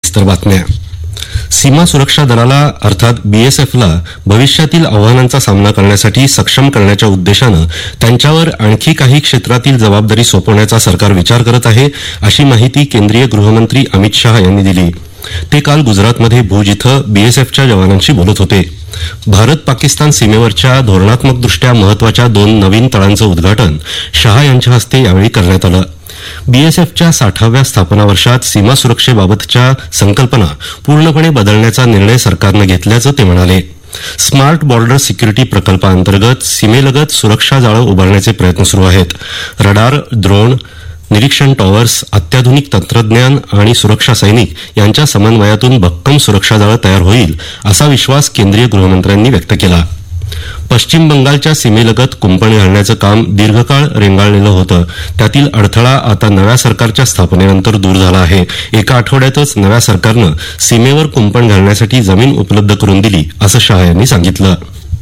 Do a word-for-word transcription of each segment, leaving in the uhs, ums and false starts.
सविस्तर बातम्या. सीमा सुरक्षा दलाला अर्थात बीएसएफला भविष्यातील आव्हानांचा सामना करण्यासाठी सक्षम करण्याच्या उद्देशानं त्यांच्यावर आणखी काही क्षेत्रातील जबाबदारी सोपवण्याचा सरकार विचार करत आहे, अशी माहिती केंद्रीय गृहमंत्री अमित शाह यांनी दिली. ते काल गुजरातमध्ये भुज इथं बीएसएफच्या जवानांशी बोलत होते. भारत पाकिस्तान सीमेवरच्या धोरणात्मकदृष्ट्या महत्वाच्या दोन नवीन तळांचं उद्घाटन शाह यांच्या हस्ते यावेळी करण्यात आलं. बीएसएफच्या साठाव्या स्थापना वर्षात सीमा सुरक्षेबाबतच्या संकल्पना पूर्णपणे बदलण्याचा निर्णय सरकारनं घेतल्याचं ते म्हणाले. स्मार्ट बॉर्डर सिक्युरिटी प्रकल्पाअंतर्गत सीमेलगत सुरक्षा जाळं उभारण्याचे प्रयत्न सुरू आहेत. रडार, ड्रोन, निरीक्षण टॉवर्स, अत्याधुनिक तंत्रज्ञान आणि सुरक्षा सैनिक यांच्या समन्वयातून भक्कम सुरक्षा जाळं तयार होईल, असा विश्वास केंद्रीय गृहमंत्र्यांनी व्यक्त केला. पश्चिम बंगालच्या सीमेलगत कुंपण घालण्याचं काम दीर्घकाळ रेंगाळलेलं होतं. त्यातील अडथळा आता नव्या सरकारच्या स्थापनेनंतर दूर झाला आहे. एका आठवड्यातच नव्या सरकारनं सीमेवर कुंपण घालण्यासाठी जमीन उपलब्ध करून दिली, असं शाह यांनी सांगितलं.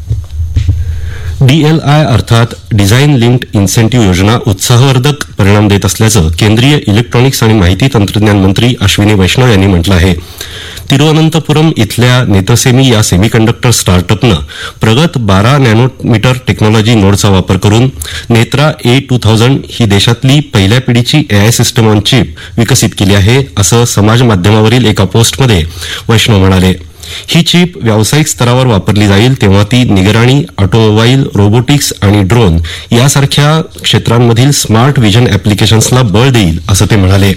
डीएलआय अर्थात डिझाईन लिंक्ड इन्सेंटिव्ह योजना उत्साहवर्धक परिणाम देत असल्याचं केंद्रीय इलेक्ट्रॉनिक्स आणि माहिती तंत्रज्ञान मंत्री अश्विनी वैष्णव यांनी म्हटलं आहे. तिरुअनंतपुरम इथल्या नेत्रसेमी या सेमीकंडक्टर स्टार्टअपनं प्रगत बारा नॅनोमीटर टेक्नॉलॉजी नोडचा वापर करून नेत्रा ए टू थाउजंड ही देशातली पहिल्या पिढीची एआय सिस्टम ऑन चिप विकसित केली आहे, असं समाज माध्यमावरील एका पोस्टमध्ये वैष्णव म्हणाले. ही चिप व्यावसायिक स्तरावर वापरली जाईल तेव्हा ती निगराणी, ऑटोमोबाईल, रोबोटिक्स आणि ड्रोन यासारख्या क्षेत्रांमधील स्मार्ट व्हिजन अॅप्लिकेशन्सला बळ देईल, असं ते म्हणाले.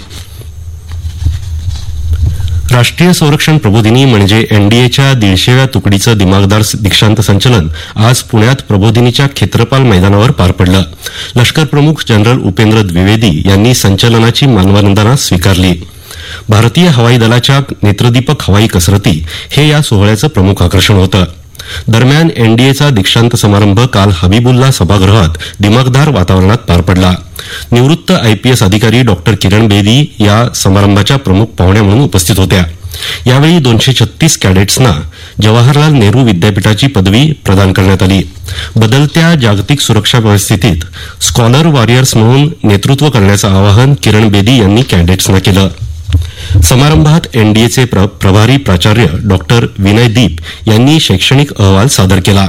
राष्ट्रीय संरक्षण प्रबोधिनी म्हणजे एनडीएच्या दीडशेव्या तुकडीचं दिमागदार दीक्षांत संचलन आज पुण्यात प्रबोधिनीच्या खेत्रपाल मैदानावर पार पडलं. लष्कर प्रमुख जनरल उपेंद्र द्विवेदी यांनी संचलनाची मानवंदना स्वीकारली. भारतीय हवाई दलाच्या नेत्रदीपक हवाई कसरती हे या सोहळ्याचं प्रमुख आकर्षण होतं. दरम्यान एनडीएचा दीक्षांत समारंभ काल हबीबुल्ला सभागृहात दिमागदार वातावरणात पार पडला. निवृत्त आयपीएस अधिकारी डॉक्टर किरण बेदी या समारंभाच्या प्रमुख पाहुण्या म्हणून उपस्थित होत्या. यावेळी दोनशे छत्तीस कॅडेट्सना जवाहरलाल नेहरू विद्यापीठाची पदवी प्रदान करण्यात आली. बदलत्या जागतिक सुरक्षा परिस्थितीत स्कॉलर वॉरियर्स म्हणून नेतृत्व करण्याचं आवाहन किरण बेदी यांनी कॅडेट्सना केलं. समारंभात एनडीएचे प्रभारी प्राचार्य डॉक्टर विनय दीप यांनी शैक्षणिक अहवाल सादर केला.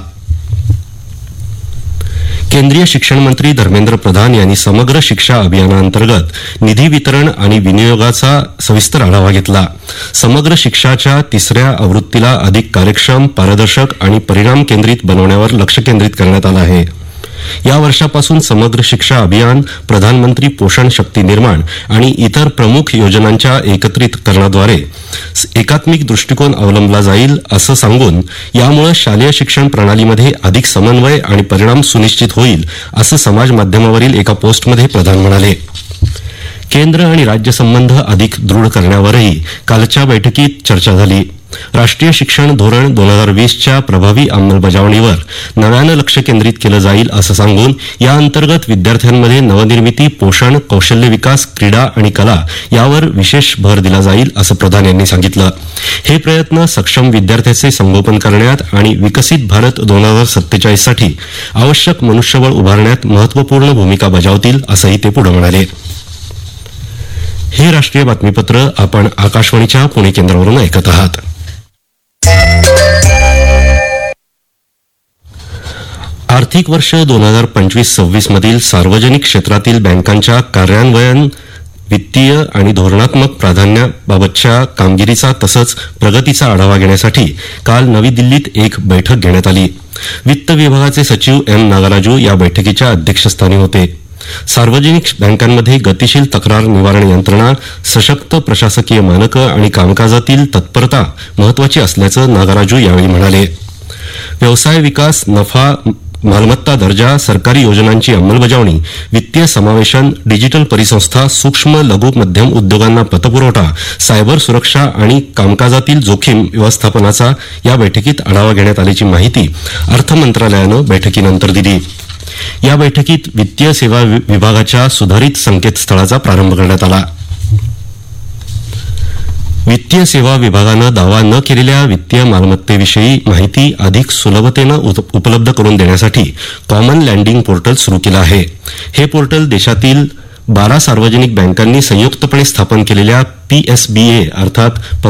केंद्रीय शिक्षण मंत्री धर्मेंद्र प्रधान यांनी समग्र शिक्षा अभियानाअंतर्गत निधी वितरण आणि विनियोगाचा सविस्तर आढावा घेतला. समग्र शिक्षाच्या तिसऱ्या आवृत्तीला अधिक कार्यक्षम, पारदर्शक आणि परिणाम केंद्रित बनवण्यावर लक्ष केंद्रित करण्यात आलं आहे. या वर्षापासून समग्र शिक्षा अभियान, प्रधानमंत्री पोषण शक्ती निर्माण आणि इतर प्रमुख योजनांच्या एकत्रितकरणाद्वारे एकात्मिक दृष्टिकोन अवलंबला जाईल, असं सांगून यामुळे शालेय शिक्षण प्रणालीमध्ये अधिक समन्वय आणि परिणाम सुनिश्चित होईल, असं समाज माध्यमावरील एका पोस्टमध्ये प्रधान म्हणाले. केंद्र आणि राज्य संबंध अधिक दृढ करण्यावरही कालच्या बैठकीत चर्चा झाली. राष्ट्रीय शिक्षण धोरण दोन हजार वीसच्या प्रभावी अंमलबजावणीवर नव्यानं लक्ष केंद्रित केलं जाईल, असं सांगून या अंतर्गत विद्यार्थ्यांमध्ये नवनिर्मिती, पोषण, कौशल्य विकास, क्रीडा आणि कला यावर विशेष भर दिला जाईल, असं प्रधान यांनी सांगितलं. हे प्रयत्न सक्षम विद्यार्थ्याचे संगोपन करण्यात आणि विकसित भारत दोन हजार सत्तेचाळीससाठी आवश्यक मनुष्यबळ उभारण्यात महत्वपूर्ण भूमिका बजावतील, असंही ते पुढे म्हणाले. हे राष्ट्रीय बातमीपत्र आपण आकाशवाणीच्या पुणे केंद्रावरून ऐकत आहात. आर्थिक वर्ष दोन हजार पंचवीस सव्वीस मधील सार्वजनिक क्षेत्रातील बँकांच्या कार्यान्वयन, वित्तीय आणि धोरणात्मक प्राधान्याबाबतच्या कामगिरीचा तसंच प्रगतीचा आढावा घेण्यासाठी काल नवी दिल्लीत एक बैठक घेण्यात आली. वित्त विभागाचे सचिव एम नागराजू या बैठकीच्या अध्यक्षस्थानी होते. सार्वजनिक बँकांमध्ये गतिशील तक्रार निवारण यंत्रणा, सशक्त प्रशासकीय मानकं आणि कामकाजातील तत्परता महत्वाची असल्याचं नागराजू यावेळी म्हणाले. व्यवसाय विकास, नफा, मालमत्ता दर्जा, सरकारी योजनांची अंमलबजावणी, वित्तीय समावेशन, डिजिटल परिसंस्था, सूक्ष्म लघु मध्यम उद्योगांना पतपुरवठा, सायबर सुरक्षा आणि कामकाजातील जोखीम व्यवस्थापनाचा या बैठकीत आढावा घेण्यात आल्याची माहिती अर्थ मंत्रालयानं बैठकीनंतर दिली. या बैठकीत वित्तीय सेवा विभागाच्या सुधारित संकेतस्थळाचा प्रारंभ करण्यात आला. वित्तीय सेवा विभागानं दावा न केलेल्या वित्तीय मालमत्तेविषयी माहिती अधिक सुलभतेनं उपलब्ध करून देण्यासाठी कॉमन लँडिंग पोर्टल सुरू केलं आहे. हे पोर्टल देशातील बारा सार्वजनिक बँकांनी संयुक्तपणे स्थापन केलेल्या पीएसबीए अर्थात